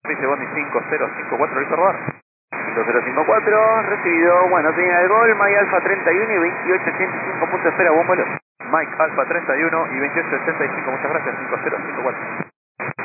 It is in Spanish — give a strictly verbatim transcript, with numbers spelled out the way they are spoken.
Dice Bondi cinco cero cinco cuatro, listo rodar. cinco cero cinco cuatro, recibido. Bueno, señal del gol, Mike Alfa treinta y uno y veintiocho ochenta y cinco, punto espera, buen vuelo. Mike Alfa treinta y uno y veintiocho ochenta y cinco, muchas gracias, cinco cero cinco cuatro.